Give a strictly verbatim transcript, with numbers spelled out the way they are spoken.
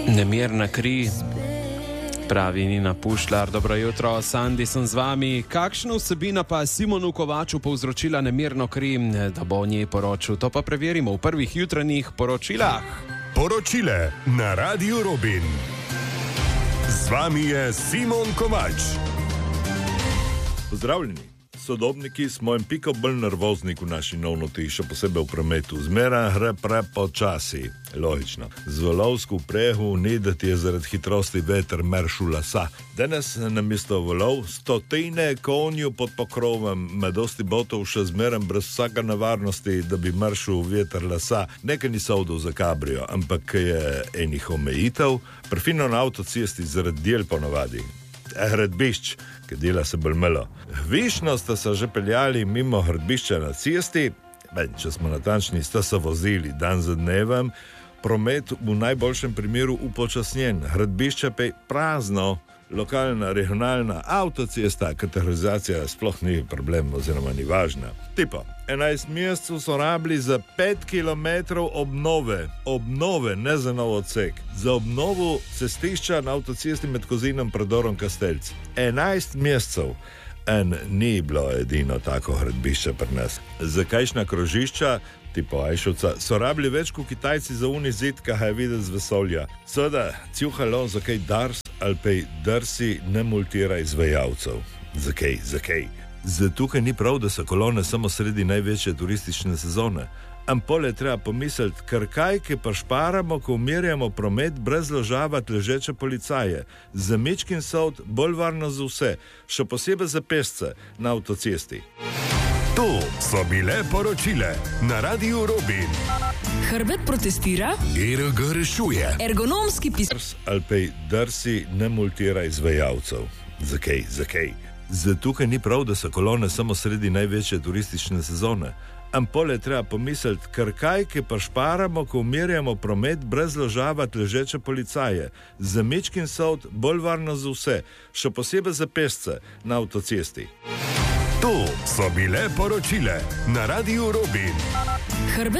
Nemirna kri, pravi Nina Pušlar. Dobro jutro, Sandi sem z vami. Kakšna vsebina pa Simonu Kovaču povzročila nemirno kri, da bo o njej poročil? To pa preverimo v prvih jutranjih poročilah. Poročile na Radiu Robin. Z vami je Simon Kovač. Pozdravljeni. Sodobniki smo en piko bolj nervozni v naši novnoti, še posebej v prometu. Zmeraj gre prepočasi, logično. Z volovsko prehu ni, da ti je zaradi hitrosti veter meršul lasa. Danes namesto volov stotine konju pod pokrovom, med dosti botov še zmeraj brez vsake nevarnosti, da bi meršul veter lasa. Nekaj ni sodov za kabrio, ampak je enih omejitev, prefino na avtocesti zaradi del ponavadi. Hradbišč, ki dela se bolj malo. Višno sta se že peljali mimo hradbišča na cesti, ben, če smo natančni, sta se vozili dan za dnevem, promet v najboljšem primeru upočasnjen, hradbišče pa je prazno, lokalna, regionalna avtocesta, kategorizacija sploh ni problem oziroma ni važna. Tipo, enajst mesecev so rabili za pet kilometrov obnove, obnove, ne za nov odsek, za obnovo cestišča na avtocesti med Kozinom in predorom Kastelc. enajst mesecev. En ni bilo edino tako hradbišče pri nas. Zakajšna krožišča, tipo Ajšovca, so rabili več kot Kitajci za uni zid, kaj je videti z vesolja. Seveda, cjuhalo, zakaj Dars ali pa Drsi ne multira izvajalcev. Zakaj, zakaj? Zato, ker ni prav, da so kolone samo sredi največje turistične sezone. Ampole treba pomisliti, ker kaj, ki pa šparamo, ko umirjamo promet brez ložavati ležeče policaje. Za mečkin sod bolj varno za vse, še posebej za pešce na avtocesti. To so bile poročile na Radiu Robin. Hrbet protestira, R G rešuje. ergonomski pisar ali pa Drsi ne multira izvajalcev. Zakaj, zakaj? Zato, ker ni prav, da so kolone samo sredi največje turistične sezone. Ampole treba pomisliti, ker kaj, ki pa šparamo, ko umirjamo promet brez ložavati ležeče policaje. Za mečkin sod bolj varno za vse, še posebej za pešce na avtocesti. To so bile poročile na Radiu Robin. Hrbet